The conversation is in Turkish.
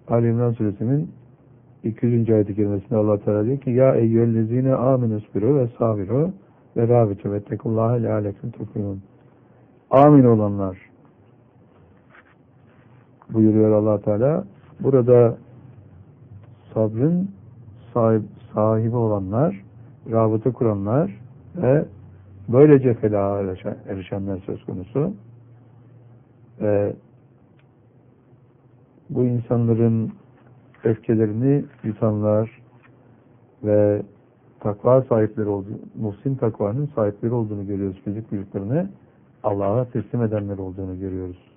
Ali İmran Suresinin 200. ayet-i kerimesinde Allah Teala diyor ki ya eyyühellezine amenüsbiru ve sabiru ve rabitu ve tekullâhe leâlekum tuflihûn. Amin olanlar buyuruyor Allah Teala. Burada sabrın sahibi olanlar, rabıta kuranlar ve böylece felaha erişenler söz konusu. Bu insanların öfkelerini yutanlar ve takva sahipleri olduğunu, muhsin takvanın sahipleri olduğunu görüyoruz. Fizik vücutlarını Allah'a teslim edenler olduğunu görüyoruz.